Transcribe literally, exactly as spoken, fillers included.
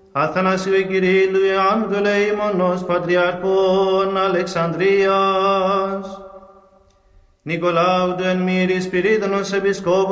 Αθανασίου Κυρίου Ιωάννου του Ελεήμονος, Πατριάρχων Αλεξανδρίας, Νικολάου του εν μύρη Σπυρίδωνος Επισκόπου